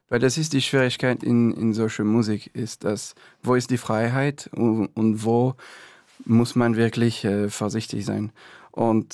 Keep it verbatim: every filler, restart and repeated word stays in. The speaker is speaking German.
Weil das ist die Schwierigkeit in, in solcher Musik, ist dass, wo ist die Freiheit und, und wo muss man wirklich äh, vorsichtig sein. Und